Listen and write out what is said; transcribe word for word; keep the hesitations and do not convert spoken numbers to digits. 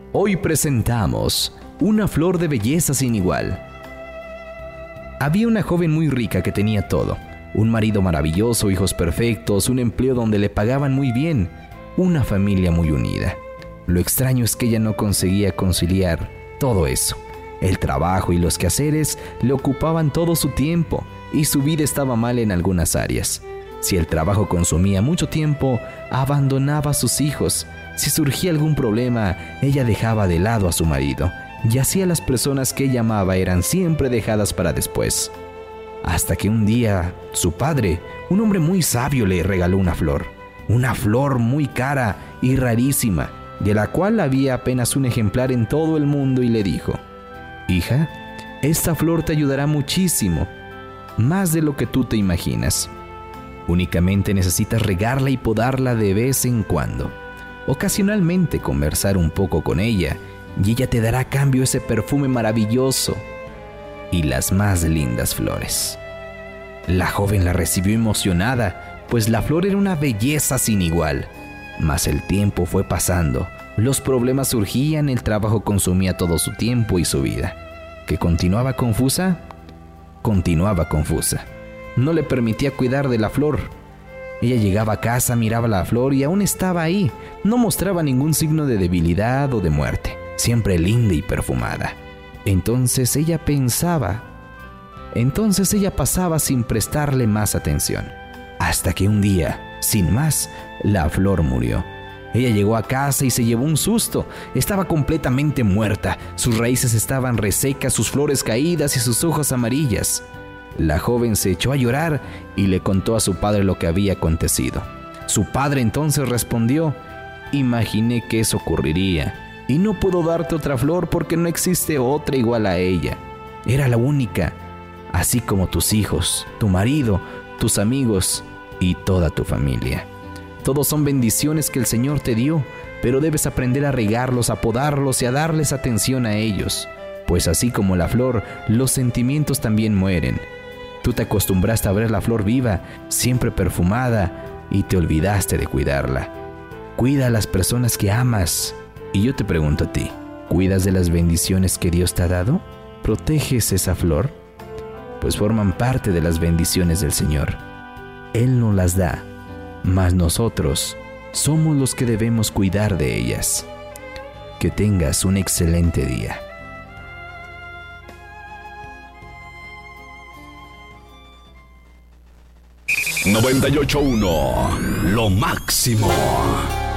Hoy presentamos una flor de belleza sin igual. Había una joven muy rica que tenía todo. Un marido maravilloso, hijos perfectos, un empleo donde le pagaban muy bien, una familia muy unida. Lo extraño es que ella no conseguía conciliar todo eso. El trabajo y los quehaceres le ocupaban todo su tiempo y su vida estaba mal en algunas áreas. Si el trabajo consumía mucho tiempo, abandonaba a sus hijos. Si surgía algún problema, ella dejaba de lado a su marido. Y así a las personas que ella amaba eran siempre dejadas para después. Hasta que un día, su padre, un hombre muy sabio, le regaló una flor. Una flor muy cara y rarísima, de la cual había apenas un ejemplar en todo el mundo, y le dijo: «Hija, esta flor te ayudará muchísimo, más de lo que tú te imaginas. Únicamente necesitas regarla y podarla de vez en cuando. Ocasionalmente conversar un poco con ella, y ella te dará a cambio ese perfume maravilloso y las más lindas flores». La joven la recibió emocionada, pues la flor era una belleza sin igual. Mas el tiempo fue pasando, los problemas surgían, el trabajo consumía todo su tiempo y su vida. ¿Que continuaba confusa? Continuaba confusa. No le permitía cuidar de la flor. Ella llegaba a casa, miraba la flor y aún estaba ahí. No mostraba ningún signo de debilidad o de muerte, siempre linda y perfumada. Entonces ella pensaba, entonces ella pasaba sin prestarle más atención. Hasta que un día, sin más, la flor murió. Ella llegó a casa y se llevó un susto. Estaba completamente muerta. Sus raíces estaban resecas, sus flores caídas y sus hojas amarillas. La joven se echó a llorar y le contó a su padre lo que había acontecido. Su padre entonces respondió: «Imaginé que eso ocurriría, y no puedo darte otra flor porque no existe otra igual a ella. Era la única, así como tus hijos, tu marido, tus amigos y toda tu familia. Todos son bendiciones que el Señor te dio, pero debes aprender a regarlos, a podarlos y a darles atención a ellos, pues así como la flor, los sentimientos también mueren. Tú te acostumbraste a ver la flor viva, siempre perfumada, y te olvidaste de cuidarla. Cuida a las personas que amas. Y yo te pregunto a ti, ¿cuidas de las bendiciones que Dios te ha dado? ¿Proteges esa flor? Pues forman parte de las bendiciones del Señor. Él nos las da, mas nosotros somos los que debemos cuidar de ellas. Que tengas un excelente día. noventa y ocho punto uno, lo máximo.